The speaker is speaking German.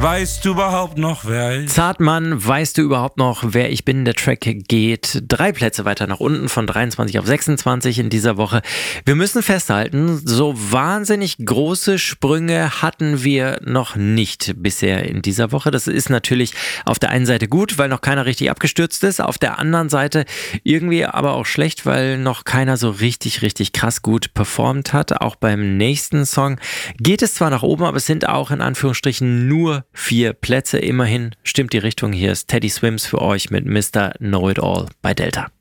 Weißt du überhaupt noch, wer ich? Zartmann, weißt du überhaupt noch, wer ich bin? Der Track geht 3 Plätze weiter nach unten, von 23 auf 26 in dieser Woche. Wir müssen festhalten, so wahnsinnig große Sprünge hatten wir noch nicht bisher in dieser Woche. Das ist natürlich auf der einen Seite gut, weil noch keiner richtig abgestürzt ist. Auf der anderen Seite irgendwie aber auch schlecht, weil noch keiner so richtig krass gut performt hat. Auch beim nächsten Song geht es zwar nach oben, aber es sind auch in Anführungsstrichen nur 4 Plätze. Immerhin stimmt die Richtung. Hier ist Teddy Swims für euch mit Mr. Know It All bei Delta.